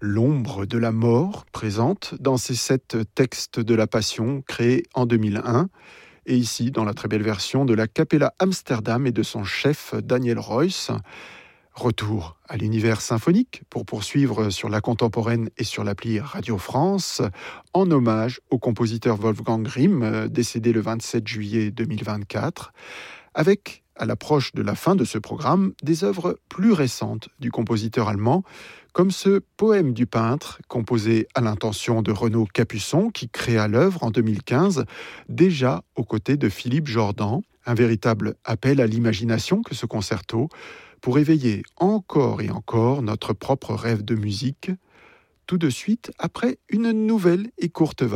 L'ombre de la mort présente dans ces 7 textes de la Passion créés en 2001 et ici dans la très belle version de la Capella Amsterdam et de son chef Daniel Royce. Retour à l'univers symphonique pour poursuivre sur la contemporaine et sur l'appli Radio France en hommage au compositeur Wolfgang Grimm, décédé le 27 juillet 2024, avec, à l'approche de la fin de ce programme, des œuvres plus récentes du compositeur allemand, comme ce poème du peintre, composé à l'intention de Renaud Capuçon, qui créa l'œuvre en 2015, déjà aux côtés de Philippe Jordan. Un véritable appel à l'imagination que ce concerto, pour éveiller encore et encore notre propre rêve de musique, tout de suite après une nouvelle et courte